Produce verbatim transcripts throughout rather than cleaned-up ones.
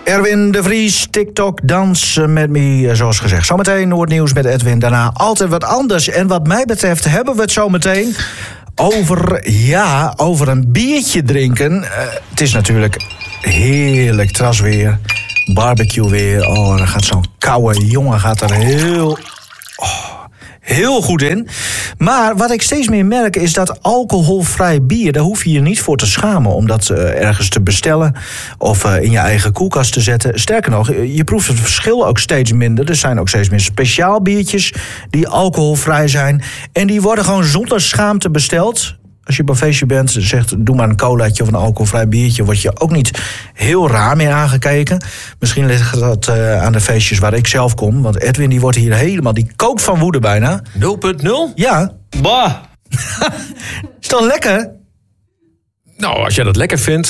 Erwin de Vries, TikTok, dans met me, zoals gezegd. Zometeen Noordnieuws met Edwin. Daarna altijd wat anders. En wat mij betreft hebben we het zometeen over, ja, over een biertje drinken. Uh, het is natuurlijk heerlijk trasweer, barbecue weer. Oh, dan gaat zo'n koude jongen gaat er heel... Oh. Heel goed in. Maar wat ik steeds meer merk is dat alcoholvrij bier, daar hoef je je niet voor te schamen om dat uh, ergens te bestellen of uh, in je eigen koelkast te zetten. Sterker nog, je proeft het verschil ook steeds minder. Er zijn ook steeds meer speciaal biertjes die alcoholvrij zijn. En die worden gewoon zonder schaamte besteld. Als je op een feestje bent en zegt, doe maar een colaatje of een alcoholvrij biertje, word je ook niet heel raar meer aangekeken. Misschien ligt dat uh, aan de feestjes waar ik zelf kom. Want Edwin die wordt hier helemaal, die kookt van woede bijna. nul punt nul? Ja. Bah! Is toch lekker? Nou, als jij dat lekker vindt,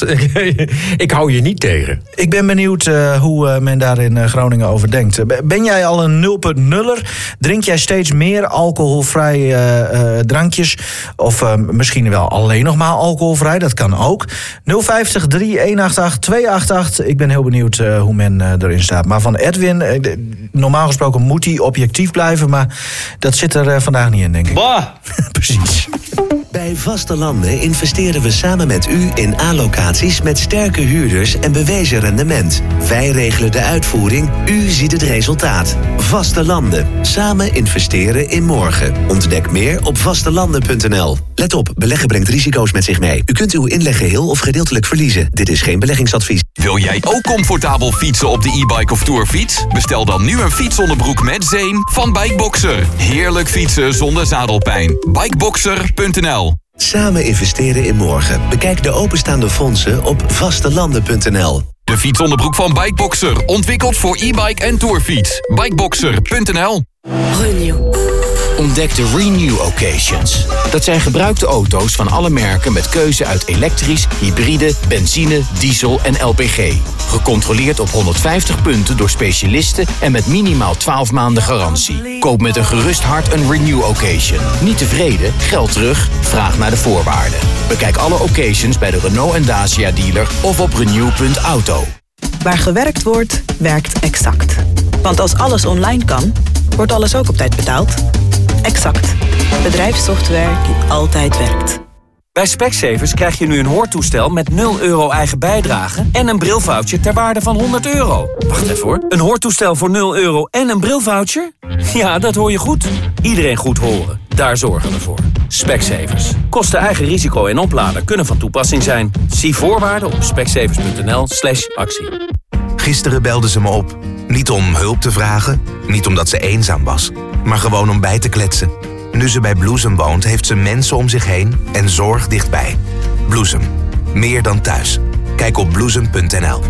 ik hou je niet tegen. Ik ben benieuwd uh, hoe uh, men daar in uh, Groningen over denkt. Ben jij al een nul punt nuller? Drink jij steeds meer alcoholvrij uh, uh, drankjes? Of uh, misschien wel alleen nog maar alcoholvrij? Dat kan ook. nul vijftig, drie een acht acht, twee acht acht. Ik ben heel benieuwd uh, hoe men uh, erin staat. Maar van Edwin, uh, normaal gesproken moet hij objectief blijven, maar dat zit er uh, vandaag niet in, denk ik. Bah! Precies. Bij Vaste Landen investeren we samen met u in A-locaties met sterke huurders en bewezen rendement. Wij regelen de uitvoering, u ziet het resultaat. Vaste Landen. Samen investeren in morgen. Ontdek meer op vastelanden punt n l. Let op, beleggen brengt risico's met zich mee. U kunt uw inleg geheel of gedeeltelijk verliezen. Dit is geen beleggingsadvies. Wil jij ook comfortabel fietsen op de e-bike of tourfiets? Bestel dan nu een fietsonderbroek met zeem van Bikeboxer. Heerlijk fietsen zonder zadelpijn. bikeboxer punt n l. Samen investeren in morgen. Bekijk de openstaande fondsen op vastelanden punt n l. De fietsonderbroek van Bikeboxer. Ontwikkeld voor e-bike en tourfiets. bikeboxer punt n l. Renew. Ontdek de Renew Occasions. Dat zijn gebruikte auto's van alle merken met keuze uit elektrisch, hybride, benzine, diesel en L P G. Gecontroleerd op honderdvijftig punten door specialisten en met minimaal twaalf maanden garantie. Koop met een gerust hart een Renew Occasion. Niet tevreden? Geld terug? Vraag naar de voorwaarden. Bekijk alle occasions bij de Renault en Dacia dealer of op renew punt auto. Waar gewerkt wordt, werkt Exact. Want als alles online kan, wordt alles ook op tijd betaald. Exact. Bedrijfssoftware die altijd werkt. Bij Specsavers krijg je nu een hoortoestel met nul euro eigen bijdrage en een brilvoucher ter waarde van honderd euro. Wacht even hoor. Een hoortoestel voor nul euro en een brilvoucher? Ja, dat hoor je goed. Iedereen goed horen. Daar zorgen we voor. Specsavers. Kosten eigen risico en oplader kunnen van toepassing zijn. Zie voorwaarden op specsavers punt n l slash actie. Gisteren belde ze me op. Niet om hulp te vragen, niet omdat ze eenzaam was, maar gewoon om bij te kletsen. Nu ze bij Bloesem woont, heeft ze mensen om zich heen en zorg dichtbij. Bloesem. Meer dan thuis. Kijk op bloesem punt n l.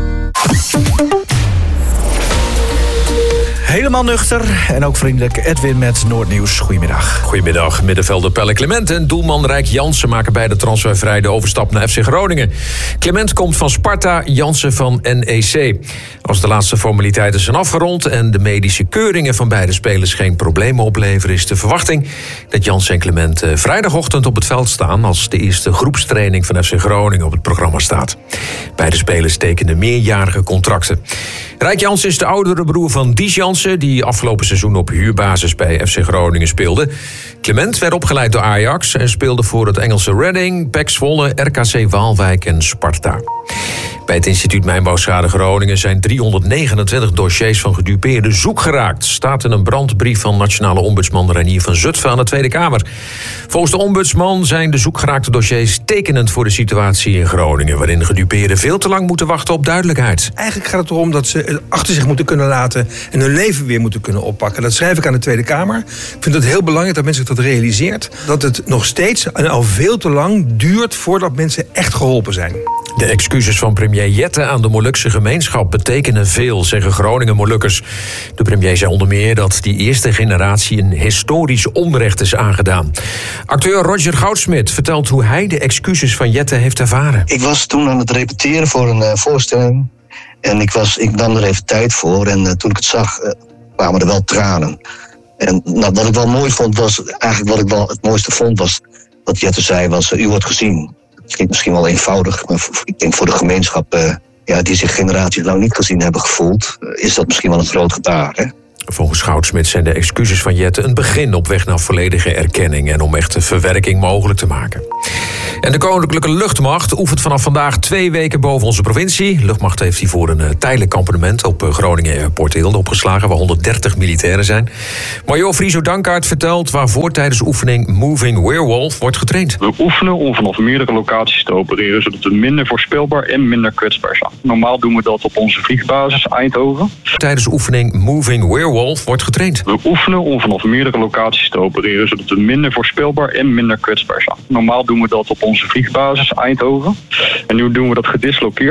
Helemaal nuchter en ook vriendelijk. Edwin met Noordnieuws. Goedemiddag. Goedemiddag. Middenvelder Pelle Clement en doelman Rijk Jansen maken beide transfervrij de overstap naar F C Groningen. Clement komt van Sparta, Jansen van N E C. Als de laatste formaliteiten zijn afgerond en de medische keuringen van beide spelers geen problemen opleveren, is de verwachting dat Jansen en Clement vrijdagochtend op het veld staan als de eerste groepstraining van F C Groningen op het programma staat. Beide spelers tekenen meerjarige contracten. Rijk Jansen is de oudere broer van Dies Jansen, die afgelopen seizoen op huurbasis bij F C Groningen speelde. Clement werd opgeleid door Ajax en speelde voor het Engelse Reading, P E C Zwolle, R K C Waalwijk en Sparta. Bij het instituut Mijnbouwschade Groningen zijn driehonderdnegenentwintig dossiers van gedupeerden zoek geraakt, staat in een brandbrief van nationale ombudsman Reinier van Zutphen aan de Tweede Kamer. Volgens de ombudsman zijn de zoekgeraakte dossiers tekenend voor de situatie in Groningen, waarin de gedupeerden veel te lang moeten wachten op duidelijkheid. Eigenlijk gaat het erom dat ze het achter zich moeten kunnen laten en hun leven weer moeten kunnen oppakken. Dat schrijf ik aan de Tweede Kamer. Ik vind het heel belangrijk dat mensen zich dat realiseert. Dat het nog steeds en al veel te lang duurt voordat mensen echt geholpen zijn. De excuses van premier Jette aan de Molukse gemeenschap betekenen veel, zeggen Groningen Molukkers. De premier zei onder meer dat die eerste generatie een historisch onrecht is aangedaan. Acteur Roger Goudsmit vertelt hoe hij de excuses van Jette heeft ervaren. Ik was toen aan het repeteren voor een uh, voorstelling. En ik, was, ik nam er even tijd voor. En uh, toen ik het zag, uh, kwamen er wel tranen. En nou, wat ik wel mooi vond, was eigenlijk wat ik wel het mooiste vond, was wat Jette zei, was uh, u wordt gezien. Het klinkt misschien wel eenvoudig, maar ik denk voor de gemeenschap uh, ja, die zich generaties lang niet gezien hebben gevoeld, is dat misschien wel een groot gebaar, hè? Volgens Goudsmit zijn de excuses van Jette een begin op weg naar volledige erkenning en om echte verwerking mogelijk te maken. En de Koninklijke Luchtmacht oefent vanaf vandaag twee weken boven onze provincie. De luchtmacht heeft hiervoor een uh, tijdelijk kampement op uh, Groningen Airport Eelde opgeslagen, waar honderddertig militairen zijn. Major Friso Dankaart vertelt waarvoor tijdens oefening Moving Werewolf wordt getraind. We oefenen om vanaf meerdere locaties te opereren, zodat we minder voorspelbaar en minder kwetsbaar zijn. Normaal doen we dat op onze vliegbasis Eindhoven. Tijdens oefening Moving Werewolf wordt getraind. We oefenen om vanaf meerdere locaties te opereren, zodat we minder voorspelbaar en minder kwetsbaar zijn. Normaal doen we dat op onze vliegbasis Eindhoven. En nu doen we dat gedislokeerd.